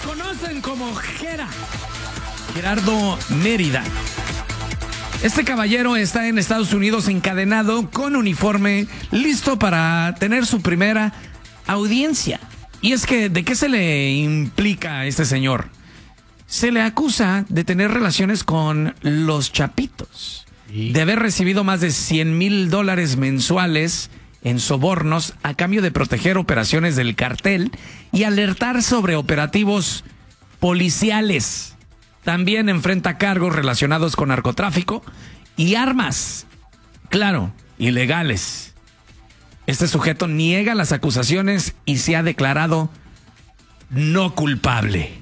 conocen como Gerardo Mérida. Este caballero está en Estados Unidos encadenado con uniforme, listo para tener su primera audiencia. Y es que, ¿de qué se le implica a este señor? Se le acusa de tener relaciones con los Chapitos, de haber recibido más de $100,000 mensuales en sobornos a cambio de proteger operaciones del cartel y alertar sobre operativos policiales. También enfrenta cargos relacionados con narcotráfico y armas, claro, ilegales. Este sujeto niega las acusaciones y se ha declarado no culpable.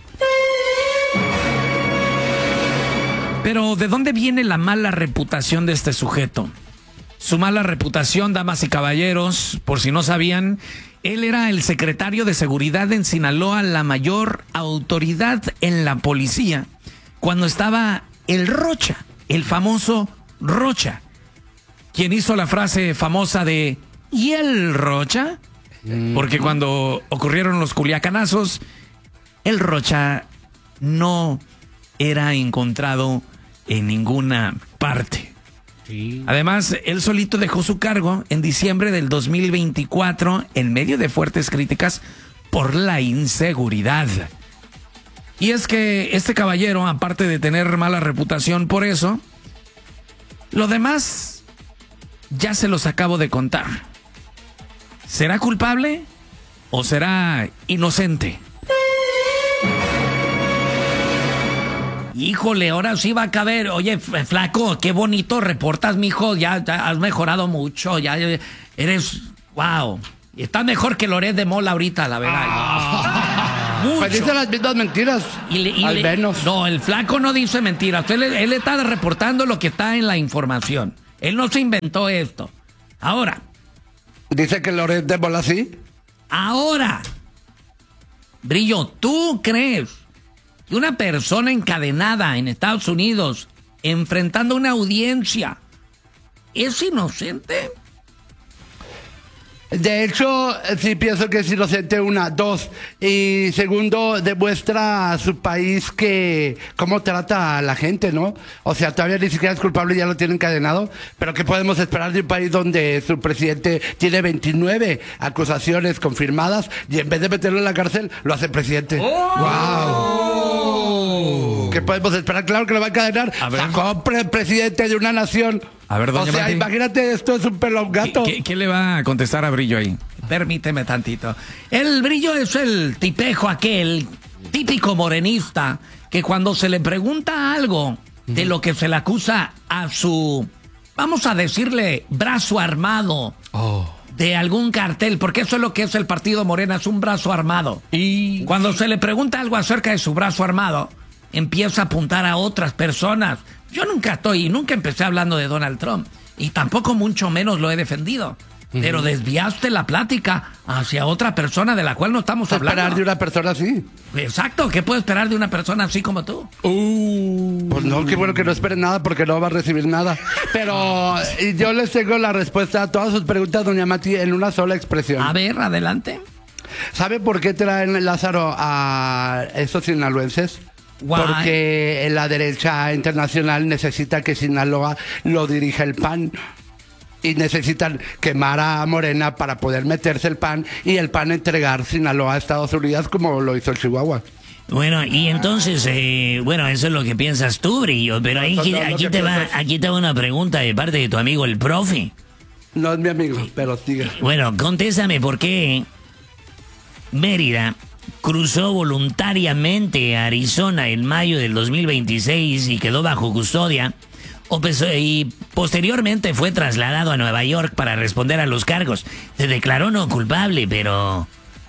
Pero, ¿de dónde viene la mala reputación de este sujeto? Su mala reputación, damas y caballeros, por si no sabían, él era el secretario de Seguridad en Sinaloa, la mayor autoridad en la policía, cuando estaba el Rocha, el famoso Rocha, quien hizo la frase famosa de ¿y el Rocha? Porque cuando ocurrieron los culiacanazos, el Rocha no era encontrado en ninguna parte. Sí. Además, él solito dejó su cargo en diciembre del 2024 en medio de fuertes críticas por la inseguridad. Y es que este caballero, aparte de tener mala reputación por eso, lo demás ya se los acabo de contar. ¿Será culpable o será inocente? Híjole, ahora sí va a caber. Oye, flaco, qué bonito reportas, mijo. Ya has mejorado mucho. Ya eres, wow. Estás mejor que Loret de Mola ahorita, la verdad. Mucho. Pues dice las mismas mentiras. Al menos. No, el flaco no dice mentiras. Él está reportando lo que está en la información. Él no se inventó esto. Ahora. Dice que Loret de Mola sí. Ahora. Brillo, ¿tú crees que una persona encadenada en Estados Unidos, enfrentando una audiencia, es inocente? De hecho, sí pienso que es inocente, una, dos. Y segundo, demuestra a su país que cómo trata a la gente, ¿no? O sea, todavía ni siquiera es culpable y ya lo tiene encadenado. Pero ¿qué podemos esperar de un país donde su presidente tiene 29 acusaciones confirmadas y en vez de meterlo en la cárcel, lo hace presidente? ¡Wow! ¿Qué podemos esperar? Claro que lo va a encadenar. Sacó presidente de una nación. A ver, doña Mati, imagínate, esto es un pelo a un gato. ¿Qué le va a contestar a Brillo ahí? Permíteme tantito. El Brillo es el tipejo aquel, típico morenista, que cuando se le pregunta algo de lo que se le acusa a su, vamos a decirle, brazo armado de algún cartel, porque eso es lo que es el partido Morena, es un brazo armado. Y cuando se le pregunta algo acerca de su brazo armado, empieza a apuntar a otras personas. Yo nunca empecé hablando de Donald Trump y tampoco mucho menos lo he defendido. Pero desviaste la plática hacia otra persona de la cual no estamos hablando. ¿Esperar de una persona así? Exacto, ¿qué puedo esperar de una persona así como tú? Pues no, qué bueno que no esperen nada porque no va a recibir nada. Pero yo les tengo la respuesta a todas sus preguntas, doña Mati, en una sola expresión. A ver, adelante. ¿Sabe por qué traen, Lázaro, a estos sinaloenses? Guay. Porque la derecha internacional necesita que Sinaloa lo dirija el PAN. Y necesitan quemar a Morena para poder meterse el PAN y el PAN entregar Sinaloa a Estados Unidos como lo hizo el Chihuahua. Bueno, y entonces, eso es lo que piensas tú, Brillo, pero aquí te va una pregunta de parte de tu amigo el profe. No es mi amigo, pero sigue. Bueno, contéstame por qué Mérida cruzó voluntariamente a Arizona en mayo del 2026 y quedó bajo custodia, y posteriormente fue trasladado a Nueva York para responder a los cargos. Se declaró no culpable, pero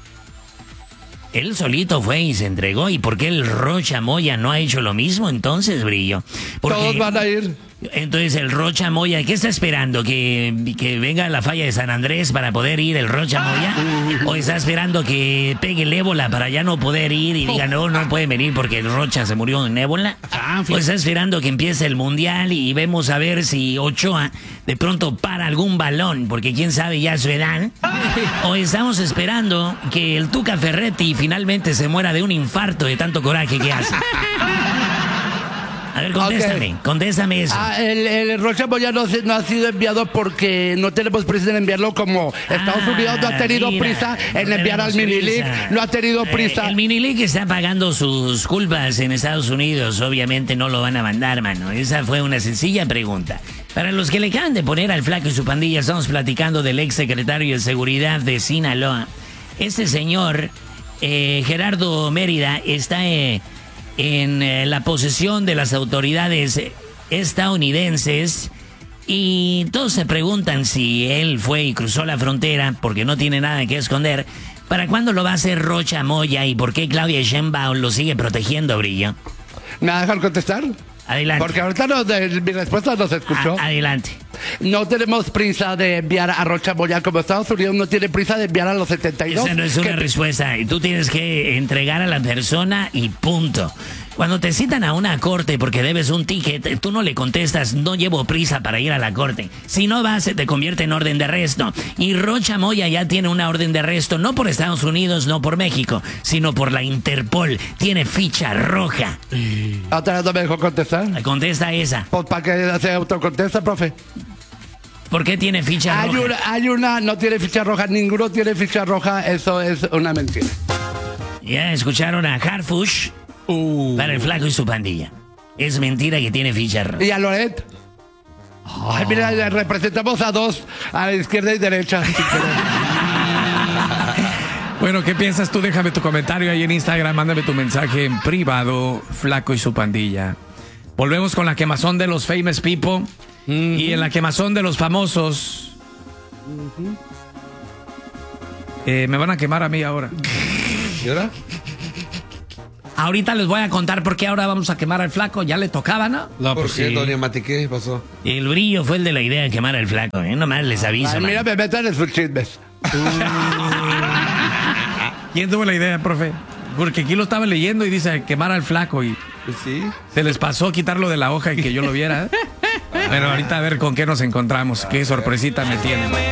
él solito fue y se entregó. ¿Y por qué el Rocha Moya no ha hecho lo mismo entonces, Brillo? Todos van a ir. Entonces el Rocha Moya, ¿qué está esperando? ¿Que venga la falla de San Andrés para poder ir el Rocha Moya? ¿O está esperando que pegue el ébola para ya no poder ir y diga no puede venir porque el Rocha se murió en ébola? ¿O está esperando que empiece el mundial y vemos a ver si Ochoa de pronto para algún balón? Porque quién sabe ya su edad. ¿O estamos esperando que el Tuca Ferretti finalmente se muera de un infarto de tanto coraje que hace? A ver, contéstame eso. El Rocha Moya no ha sido enviado porque no tenemos prisa en enviarlo, como Estados Unidos no ha tenido prisa en enviar al Mini League, no ha tenido prisa. El Mini League está pagando sus culpas en Estados Unidos, obviamente no lo van a mandar, mano. Esa fue una sencilla pregunta. Para los que le acaban de poner al Flaco y su pandilla, estamos platicando del ex secretario de Seguridad de Sinaloa. Este señor, Gerardo Mérida, está en la posesión de las autoridades estadounidenses y todos se preguntan si él fue y cruzó la frontera porque no tiene nada que esconder. ¿Para cuándo lo va a hacer Rocha Moya y por qué Claudia Sheinbaum lo sigue protegiendo, Brillo? ¿Me va a dejar contestar? Adelante. Porque ahorita mi respuesta no se escuchó. Adelante. No tenemos prisa de enviar a Rocha Moya, como Estados Unidos no tiene prisa de enviar a los 72. Esa no es una respuesta. Y tú tienes que entregar a la persona y punto. Cuando te citan a una corte porque debes un ticket, tú no le contestas, no llevo prisa para ir a la corte. Si no vas, se te convierte en orden de arresto. Y Rocha Moya ya tiene una orden de arresto, no por Estados Unidos, no por México, sino por la Interpol. Tiene ficha roja. ¿Otra vez no me dejó contestar? Contesta esa. Pues para que se autocontesta, profe. ¿Por qué tiene ficha roja? Hay una, no tiene ficha roja, ninguno tiene ficha roja, eso es una mentira. Ya escucharon a Harfush para el Flaco y su pandilla. Es mentira que tiene ficha roja. ¿Y a Loret? Ay, mira, representamos a dos, a la izquierda y derecha. Bueno, ¿qué piensas tú? Déjame tu comentario ahí en Instagram, mándame tu mensaje en privado, Flaco y su pandilla. Volvemos con la quemazón de los famous people. Y en la quemazón de los famosos, me van a quemar a mí ahora. ¿Y ahora? Ahorita les voy a contar por qué ahora vamos a quemar al Flaco. Ya le tocaba, ¿no? No, ¿por qué, doña Mati? ¿Qué pasó? El Brillo fue el de la idea de quemar al Flaco, Nomás les aviso. Ay, mira, me metan en sus chismes. ¿Quién tuvo la idea, profe? Porque aquí lo estaba leyendo y dice quemar al Flaco y Pues sí. se les pasó quitarlo de la hoja y que yo lo viera. Bueno, ahorita a ver con qué nos encontramos. Qué sorpresita me tienen.